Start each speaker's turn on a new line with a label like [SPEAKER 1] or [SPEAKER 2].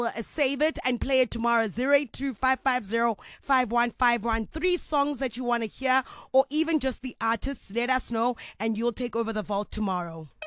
[SPEAKER 1] Save it and play it tomorrow. 0825505151. 3 songs that you want to hear, or even just the artists. Let us know, and you'll take over the vault tomorrow.